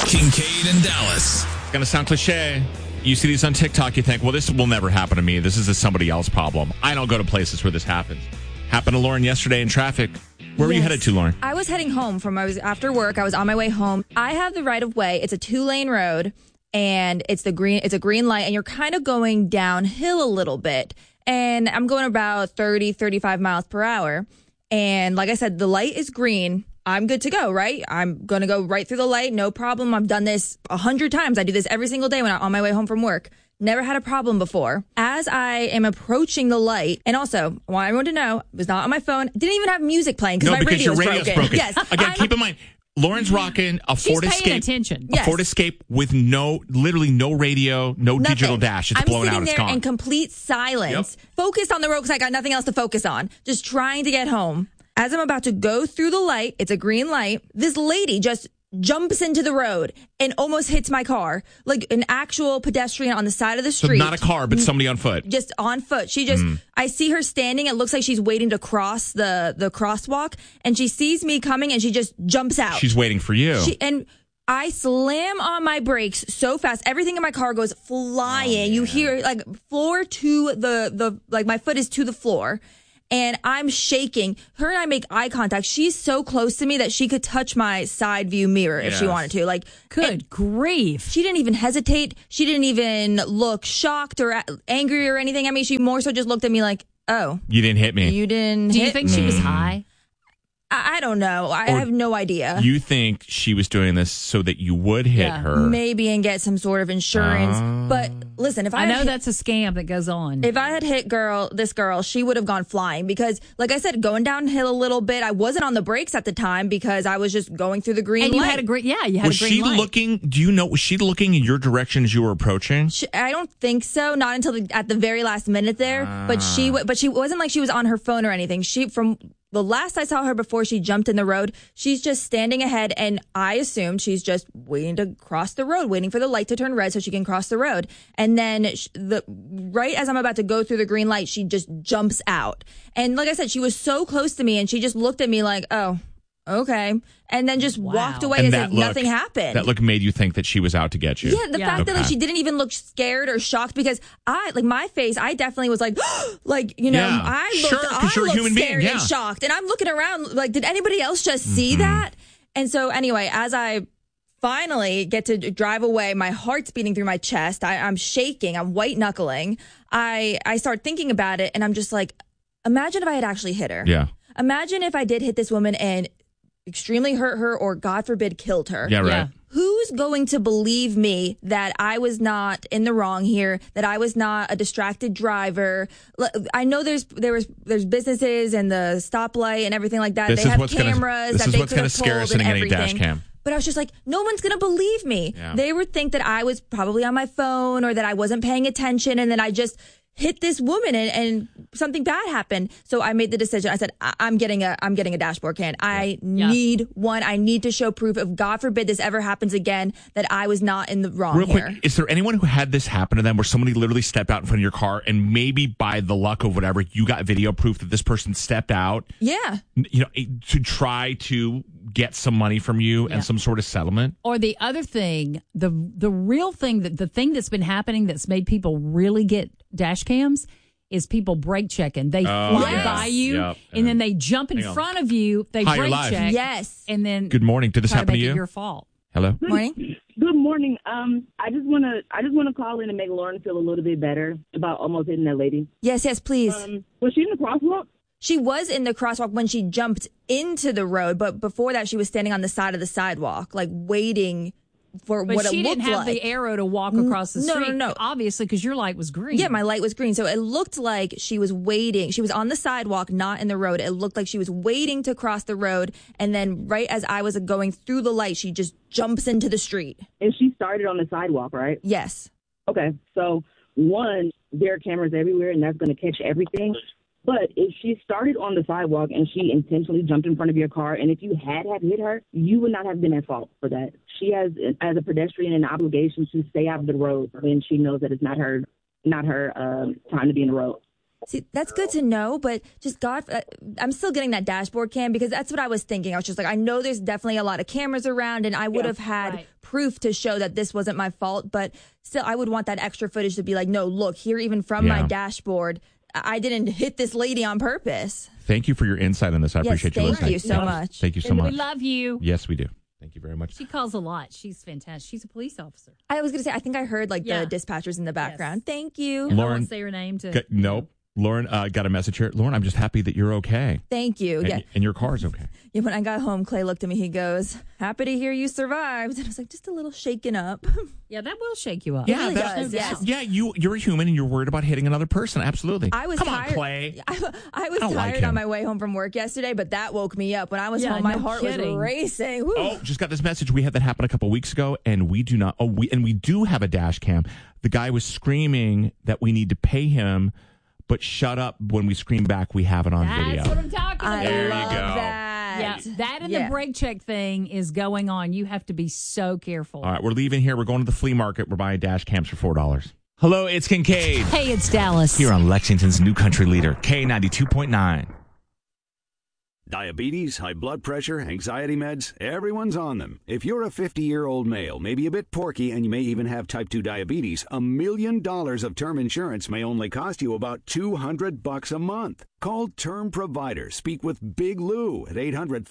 Kincaid and Dallas. It's going to sound cliche. You see these on TikTok, you think, well, this will never happen to me. This is a somebody else problem. I don't go to places where this happens. Happened to Lauren yesterday in traffic. Where were you headed to, Lauren? I was heading home after work. I was on my way home. I have the right of way. It's a 2-lane road, and it's a green light, and you're kind of going downhill a little bit. And I'm going about 30, 35 miles per hour. And like I said, the light is green. I'm good to go, right? I'm going to go right through the light. No problem. I've done this 100 times. I do this every single day when I'm on my way home from work. Never had a problem before. As I am approaching the light, and also, I want everyone to know, I was not on my phone. Didn't even have music playing because my radio was broken. Yes. Again, keep in mind, Lauren's rocking a Ford Escape. Attention. A Ford Escape with literally no radio, no nothing. Digital dash. It's blown out. I'm It's sitting there gone. in complete silence, focused on the road because I got nothing else to focus on. Just trying to get home. As I'm about to go through the light, it's a green light. This lady just jumps into the road and almost hits my car, like an actual pedestrian on the side of the street. So not a car, but somebody on foot. Just on foot. She just, I see her standing. It looks like she's waiting to cross the crosswalk, and she sees me coming and she just jumps out. She's waiting for you. And I slam on my brakes so fast. Everything in my car goes flying. You hear like floor to the like my foot is to the floor. And I'm shaking. Her and I make eye contact. She's so close to me that she could touch my side view mirror if she wanted to. Like, good grief. She didn't even hesitate. She didn't even look shocked or angry or anything at me. She more so just looked at me like, oh. You didn't hit me. You didn't Do you hit think me. she was high? I don't know. I have no idea. You think she was doing this so that you would hit her? Maybe and get some sort of insurance. But listen, if I know that's a scam that goes on. If I had hit this girl, she would have gone flying because, like I said, going downhill a little bit. I wasn't on the brakes at the time because I was just going through the green light. You had a great, you had a green light. Was she looking? Do you know? Was she looking in your direction as you were approaching? I don't think so. Not until at the very last minute there. But she wasn't like she was on her phone or anything. From the last I saw her before she jumped in the road, she's just standing ahead, and I assumed she's just waiting to cross the road, waiting for the light to turn red so she can cross the road. And then right as I'm about to go through the green light, she just jumps out. And like I said, she was so close to me, and she just looked at me like, oh, okay. And then just walked away as if nothing happened. That look made you think that she was out to get you. Yeah, the fact that she didn't even look scared or shocked because my face, I definitely was like, like, I looked scared and shocked. And I'm looking around like, did anybody else just see that? And so anyway, as I finally get to drive away, my heart's beating through my chest. I'm shaking. I'm white knuckling. I start thinking about it, and I'm just like, imagine if I had actually hit her. Yeah. Imagine if I did hit this woman and extremely hurt her or, God forbid, killed her. Yeah, right. Yeah. Who's going to believe me that I was not in the wrong here, that I was not a distracted driver? I know there's businesses and the stoplight and everything like that. They have cameras that they could have pulled. This is what's going to scare us sitting in a dash cam. But I was just like, no one's going to believe me. Yeah. They would think that I was probably on my phone or that I wasn't paying attention and that I just hit this woman and something bad happened. So I made the decision. I said, I'm getting a dashboard cam. I need one. I need to show proof if God forbid this ever happens again that I was not in the wrong Real here. Quick, is there anyone who had this happen to them where somebody literally stepped out in front of your car and maybe by the luck of whatever, you got video proof that this person stepped out? Yeah. To try to get some money from you and some sort of settlement? Or the other thing, the real thing, the thing that's been happening that's made people really get dash cams is people brake checking. They fly by you and then they jump in front of you. They brake check. Yes. And then good morning. Did this happen to you? Your fault. Hello. Good morning. Good morning. I just want to call in and make Lauren feel a little bit better about almost hitting that lady. Yes, please. Was she in the crosswalk? She was in the crosswalk when she jumped into the road, but before that, she was standing on the side of the sidewalk, like waiting for what it looked like. But she didn't have the arrow to walk across the street. No. Obviously, because your light was green. Yeah, my light was green. So it looked like she was waiting. She was on the sidewalk, not in the road. It looked like she was waiting to cross the road. And then right as I was going through the light, she just jumps into the street. And she started on the sidewalk, right? Yes. Okay. So, one, there are cameras everywhere, and that's going to catch everything. But if she started on the sidewalk and she intentionally jumped in front of your car, and if you had hit her, you would not have been at fault for that. She has, as a pedestrian, an obligation to stay out of the road when she knows that it's not her time to be in the road. See, that's good to know, but just God, I'm still getting that dashboard cam because that's what I was thinking. I was just like, I know there's definitely a lot of cameras around, and I would have had proof to show that this wasn't my fault, but still, I would want that extra footage to be like, no, look, here, even from my dashboard, I didn't hit this lady on purpose. Thank you for your insight on this. I appreciate you listening. Thank you so much. Thank you so much. We love you. Yes, we do. Thank you very much. She calls a lot. She's fantastic. She's a police officer. I was going to say, I think I heard the dispatchers in the background. Yes. Thank you. Lauren, I won't say her name. Nope. Lauren got a message here. Lauren, I'm just happy that you're okay. Thank you. And your car's okay. Yeah, when I got home, Clay looked at me. He goes, happy to hear you survived. And I was like, just a little shaken up. Yeah, that will shake you up. Yeah, it really does. Yes. Yeah, you're a human and you're worried about hitting another person. Absolutely. Come on, Clay. I was tired on my way home from work yesterday, but that woke me up. When I was home, my heart was racing. Woo. Oh, just got this message. We had that happen a couple weeks ago, and we do not. We do have a dash cam. The guy was screaming that we need to pay him. But shut up when we scream back. We have it on video. That's what I'm talking about. There you go. That. Yeah, that and the brake check thing is going on. You have to be so careful. All right, we're leaving here. We're going to the flea market. We're buying dash cams for $4. Hello, it's Kincaid. Hey, it's Dallas. Here on Lexington's new country leader, K92.9. Diabetes, high blood pressure, anxiety meds, everyone's on them. If you're a 50-year-old male, maybe a bit porky, and you may even have type 2 diabetes, $1 million of term insurance may only cost you about $200 a month. Call Term Provider. Speak with Big Lou at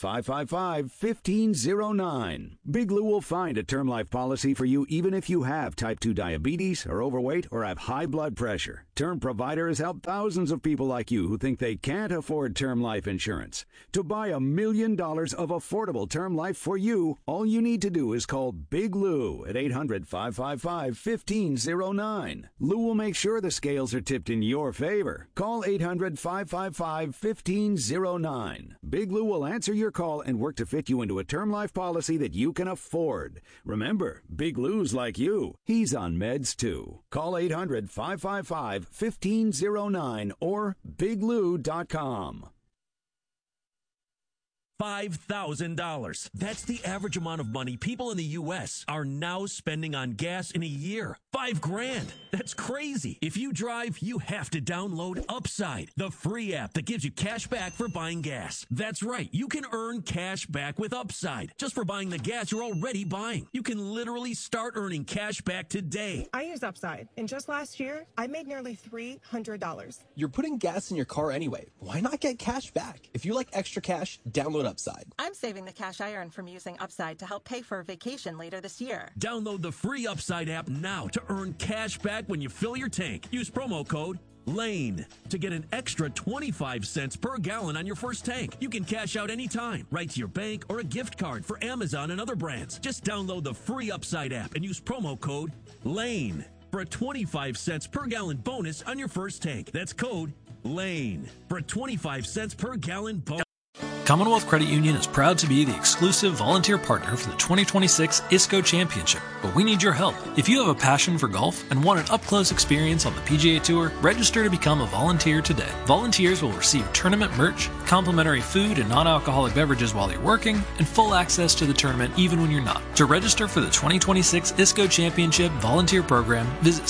800-555-1509. Big Lou will find a term life policy for you even if you have type 2 diabetes, are overweight, or have high blood pressure. Term Provider has helped thousands of people like you who think they can't afford term life insurance. To buy $1 million of affordable term life for you, all you need to do is call Big Lou at 800-555-1509. Lou will make sure the scales are tipped in your favor. Call 800-555-1509. Big Lou will answer your call and work to fit you into a term life policy that you can afford. Remember, Big Lou's like you. He's on meds too. Call 800-555-1509 or biglou.com. $5,000. That's the average amount of money people in the U.S. are now spending on gas in a year. $5,000. That's crazy. If you drive, you have to download Upside, the free app that gives you cash back for buying gas. That's right. You can earn cash back with Upside just for buying the gas you're already buying. You can literally start earning cash back today. I use Upside, and just last year, I made nearly $300. You're putting gas in your car anyway. Why not get cash back? If you like extra cash, download Upside. I'm saving the cash I earn from using Upside to help pay for a vacation later this year. Download the free Upside app now to earn cash back when you fill your tank. Use promo code LANE to get an extra 25 cents per gallon on your first tank. You can cash out anytime, right to your bank or a gift card for Amazon and other brands. Just download the free Upside app and use promo code LANE for a 25 cents per gallon bonus on your first tank. That's code LANE for a 25 cents per gallon bonus. Commonwealth Credit Union is proud to be the exclusive volunteer partner for the 2026 ISCO Championship, but we need your help. If you have a passion for golf and want an up-close experience on the PGA Tour, register to become a volunteer today. Volunteers will receive tournament merch, complimentary food and non-alcoholic beverages while you're working, and full access to the tournament even when you're not. To register for the 2026 ISCO Championship Volunteer Program, visit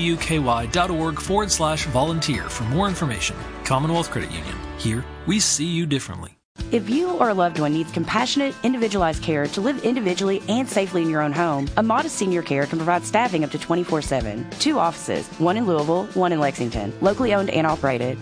ccuky.org/volunteer for more information. Commonwealth Credit Union. Here, we see you differently. If you or a loved one needs compassionate, individualized care to live individually and safely in your own home, Amada Senior Care can provide staffing up to 24/7. 2 offices, one in Louisville, one in Lexington. Locally owned and operated.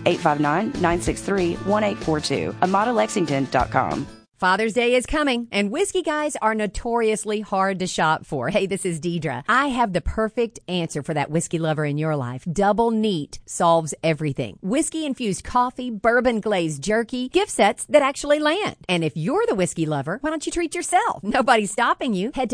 859-963-1842. AmadaLexington.com. Father's Day is coming, and whiskey guys are notoriously hard to shop for. Hey, this is Deidre. I have the perfect answer for that whiskey lover in your life. Double Neat solves everything. Whiskey-infused coffee, bourbon-glazed jerky, gift sets that actually land. And if you're the whiskey lover, why don't you treat yourself? Nobody's stopping you. Head to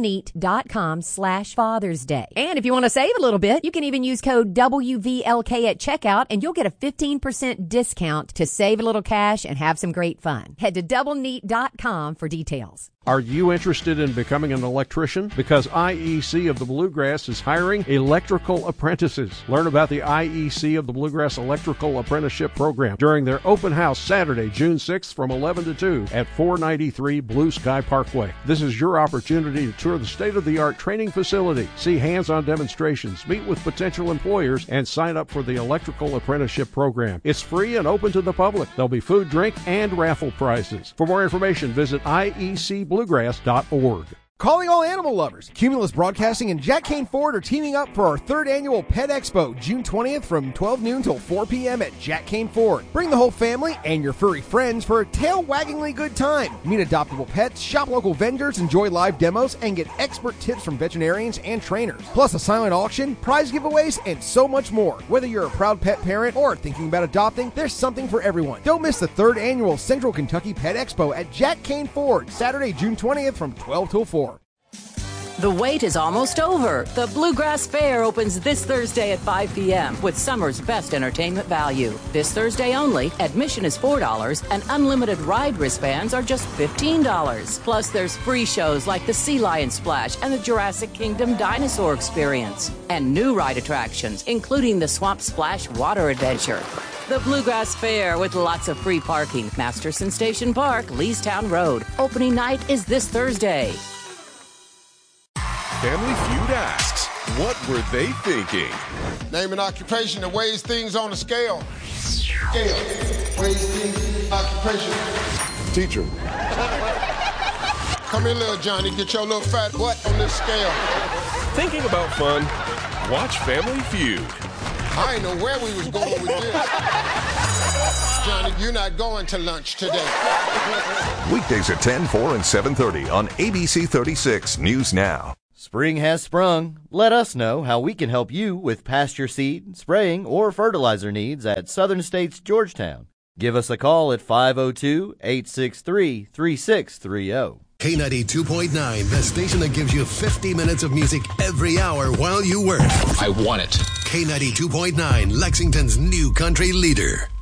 doubleneat.com/Father's Day. And if you want to save a little bit, you can even use code WVLK at checkout, and you'll get a 15% discount to save a little cash and have some great fun. Head to doubleneat.com for details. Are you interested in becoming an electrician? Because IEC of the Bluegrass is hiring electrical apprentices. Learn about the IEC of the Bluegrass Electrical Apprenticeship Program during their open house Saturday, June 6th from 11 to 2 at 493 Blue Sky Parkway. This is your opportunity to tour the state-of-the-art training facility, see hands-on demonstrations, meet with potential employers, and sign up for the Electrical Apprenticeship Program. It's free and open to the public. There'll be food, drink, and raffle prizes. For more information, visit iecbluegrass.org. Calling all animal lovers. Cumulus Broadcasting and Jack Kane Ford are teaming up for our 3rd annual Pet Expo, June 20th from 12 noon till 4 p.m. at Jack Kane Ford. Bring the whole family and your furry friends for a tail-waggingly good time. Meet adoptable pets, shop local vendors, enjoy live demos, and get expert tips from veterinarians and trainers. Plus a silent auction, prize giveaways, and so much more. Whether you're a proud pet parent or thinking about adopting, there's something for everyone. Don't miss the 3rd annual Central Kentucky Pet Expo at Jack Kane Ford, Saturday, June 20th from 12 till 4. The wait is almost over. The Bluegrass Fair opens this Thursday at 5 p.m. with summer's best entertainment value. This Thursday only, admission is $4 and unlimited ride wristbands are just $15. Plus, there's free shows like the Sea Lion Splash and the Jurassic Kingdom Dinosaur Experience. And new ride attractions, including the Swamp Splash Water Adventure. The Bluegrass Fair with lots of free parking. Masterson Station Park, Leestown Road. Opening night is this Thursday. Family Feud asks, what were they thinking? Name an occupation that weighs things on a scale. Scale. Weighs things, occupation. Teacher. Come here, little Johnny. Get your little fat butt on this scale. Thinking about fun? Watch Family Feud. I didn't know where we was going with this. Johnny, you're not going to lunch today. Weekdays at 10, 4, and 7:30 on ABC 36 News Now. Spring has sprung. Let us know how we can help you with pasture seed, spraying, or fertilizer needs at Southern States Georgetown. Give us a call at 502-863-3630. K92.9, the station that gives you 50 minutes of music every hour while you work. I want it. K92.9, Lexington's new country leader.